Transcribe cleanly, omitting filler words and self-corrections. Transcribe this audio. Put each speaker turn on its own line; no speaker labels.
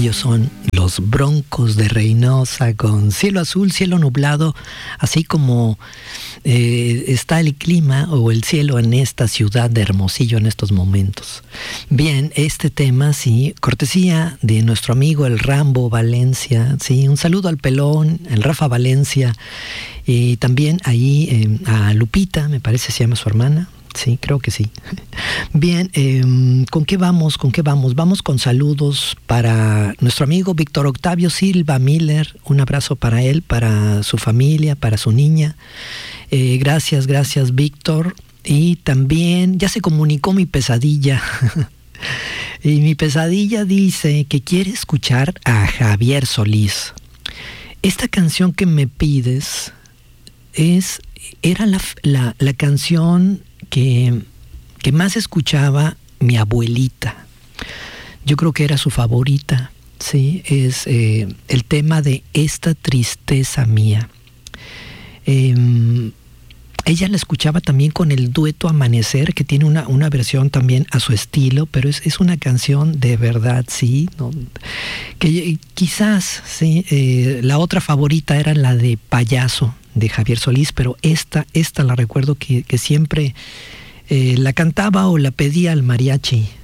Ellos son los Broncos de Reynosa, con cielo azul, cielo nublado, así como está el clima o el cielo en esta ciudad de Hermosillo en estos momentos. Bien, este tema, sí, cortesía de nuestro amigo el Rambo Valencia, sí, un saludo al pelón, el Rafa Valencia, y también ahí a Lupita, me parece se llama su hermana. Sí, creo que sí. Bien, ¿con qué vamos? Vamos con saludos para nuestro amigo Víctor Octavio Silva Miller. Un abrazo para él, para su familia, para su niña. Gracias, Víctor. Y también ya se comunicó mi pesadilla. Y mi pesadilla dice que quiere escuchar a Javier Solís. Esta canción que me pides era la canción que más escuchaba mi abuelita. Yo creo que era su favorita, sí, es el tema de Esta tristeza mía. Ella la escuchaba también con el dueto Amanecer, que tiene una versión también a su estilo, pero es una canción de verdad, sí, ¿no? Que quizás, sí, la otra favorita era la de Payaso, de Javier Solís, pero esta la recuerdo que siempre la cantaba o la pedía al mariachi.